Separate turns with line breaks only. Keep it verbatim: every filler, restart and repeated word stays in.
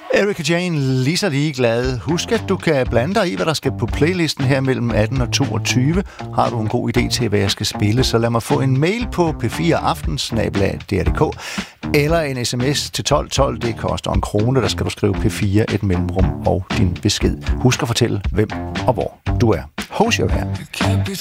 Erika Jane, lige så ligeglad. Husk, at du kan blande dig i, hvad der skal på playlisten her mellem atten og toogtyve. Har du en god idé til, hvad jeg skal spille, så lad mig få en mail på p fire aften snabel-a d r punktum d k eller en sms til tolv tolv. Det koster en krone. Der skal du skrive P fire, et mellemrum og din besked. Husk at fortælle, hvem og hvor du er. Hos jer her.